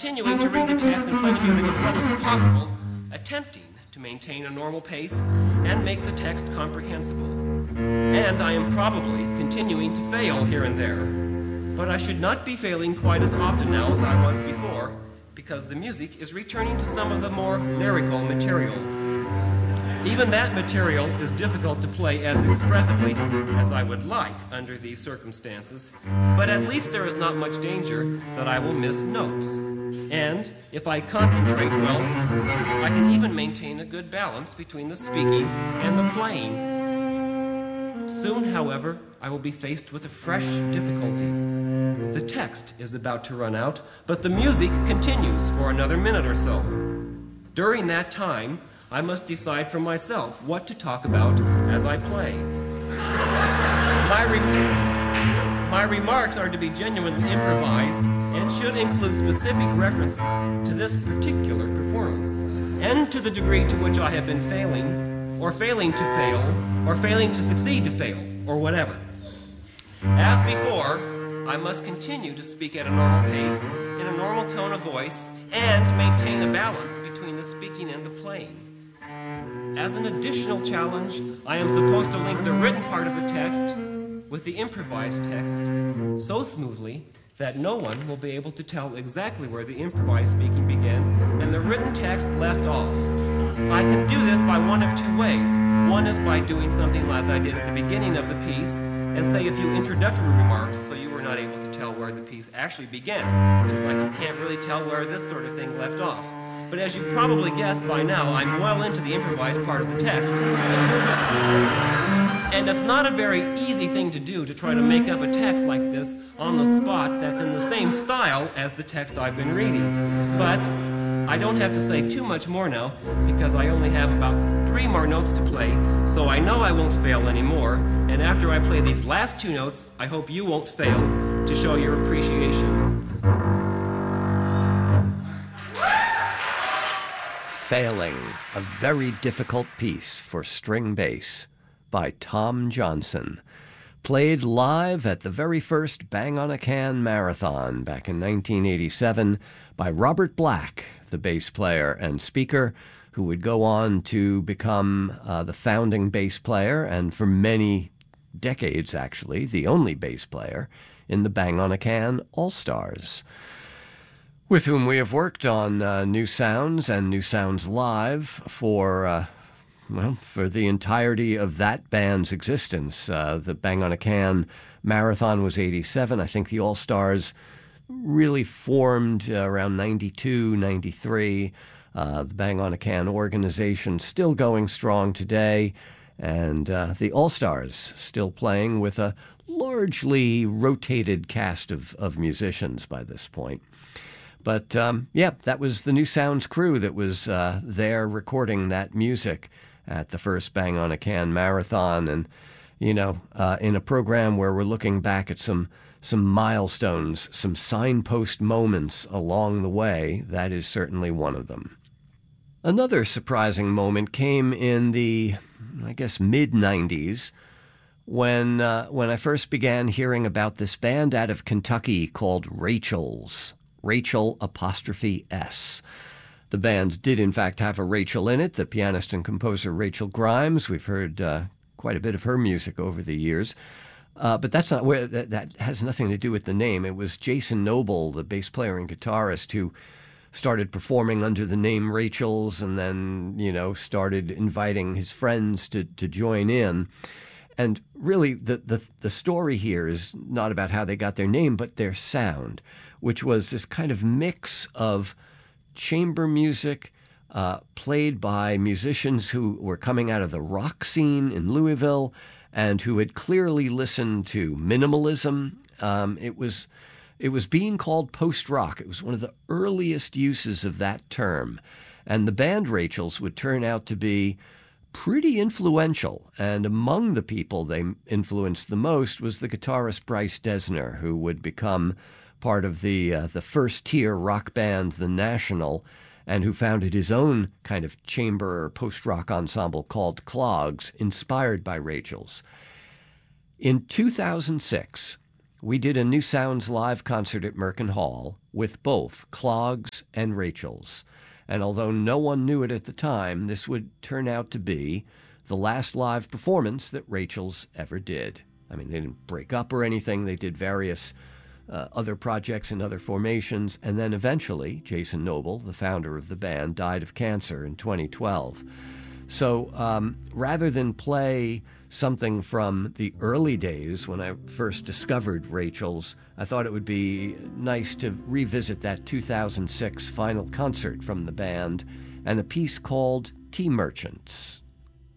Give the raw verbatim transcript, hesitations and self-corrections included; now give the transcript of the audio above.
continuing to read the text and play the music as well as possible, attempting to maintain a normal pace and make the text comprehensible. And I am probably continuing to fail here and there, but I should not be failing quite as often now as I was before, because the music is returning to some of the more lyrical material. Even that material is difficult to play as expressively as I would like under these circumstances, but at least there is not much danger that I will miss notes. And if I concentrate well, I can even maintain a good balance between the speaking and the playing. Soon, however, I will be faced with a fresh difficulty. The text is about to run out, but the music continues for another minute or so. During that time, I must decide for myself what to talk about as I play. My, re- my remarks are to be genuinely improvised and should include specific references to this particular performance and to the degree to which I have been failing, or failing to fail, or failing to succeed to fail, or whatever. As before, I must continue to speak at a normal pace, in a normal tone of voice, and maintain a balance between the speaking and the playing. As an additional challenge, I am supposed to link the written part of the text with the improvised text so smoothly that no one will be able to tell exactly where the improvised speaking began and the written text left off. I can do this by one of two ways. One is by doing something as I did at the beginning of the piece and say a few introductory remarks so you were not able to tell where the piece actually began, just like you can't really tell where this sort of thing left off. But as you've probably guessed by now, I'm well into the improvised part of the text. And it's not a very easy thing to do, to try to make up a text like this on the spot that's in the same style as the text I've been reading. But I don't have to say too much more now, because I only have about three more notes to play, so I know I won't fail anymore. And after I play these last two notes, I hope you won't fail to show your appreciation. Failing, a very difficult piece for string bass by Tom Johnson, played live at the very first Bang on a Can marathon back in nineteen eighty-seven by Robert Black, the bass player and speaker, who would go on to become uh, the founding bass player and for many decades, actually, the only bass player in the Bang on a Can All-Stars, with whom we have worked on uh, New Sounds and New Sounds Live for, uh, well, for the entirety of that band's existence. Uh, the Bang on a Can marathon was eighty-seven. I think the All-Stars really formed uh, around ninety-two, ninety-three. Uh, the Bang on a Can organization still going strong today, and uh, the All-Stars still playing with a largely rotated cast of, of musicians by this point. But, um, yeah, that was the New Sounds crew that was uh, there recording that music at the first Bang on a Can marathon. And, you know, uh, in a program where we're looking back at some some milestones, some signpost moments along the way, that is certainly one of them. Another surprising moment came in the, I guess, mid-nineties, when uh, when I first began hearing about this band out of Kentucky called Rachel's. Rachel apostrophe S. The band did, in fact, have a Rachel in it, the pianist and composer Rachel Grimes. We've heard uh, quite a bit of her music over the years. Uh, but that's not where that, that has nothing to do with the name. It was Jason Noble, the bass player and guitarist, who started performing under the name Rachel's and then, you know, started inviting his friends to, to join in. And really, the, the the story here is not about how they got their name, but their sound, which was this kind of mix of chamber music uh, played by musicians who were coming out of the rock scene in Louisville and who had clearly listened to minimalism. Um, it was it was being called post-rock. It was one of the earliest uses of that term. And the band Rachel's would turn out to be pretty influential, and among the people they influenced the most was the guitarist Bryce Dessner, who would become part of the uh, the first-tier rock band, The National, and who founded his own kind of chamber or post-rock ensemble called Clogs, inspired by Rachel's. In two thousand six, we did a New Sounds live concert at Merkin Hall with both Clogs and Rachel's. And although no one knew it at the time, this would turn out to be the last live performance that Rachel's ever did. I mean, they didn't break up or anything. They did various uh, other projects and other formations. And then eventually, Jason Noble, the founder of the band, died of cancer in twenty twelve. So um, rather than play something from the early days when I first discovered Rachel's, I thought it would be nice to revisit that two thousand six final concert from the band and a piece called Tea Merchants.